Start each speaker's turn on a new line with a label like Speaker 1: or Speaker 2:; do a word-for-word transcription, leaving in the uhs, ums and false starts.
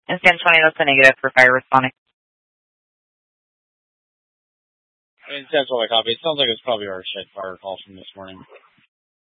Speaker 1: And San twenty, that's a negative for fire responding.
Speaker 2: And San twenty, copy. It sounds like it's probably our shed fire call from this morning.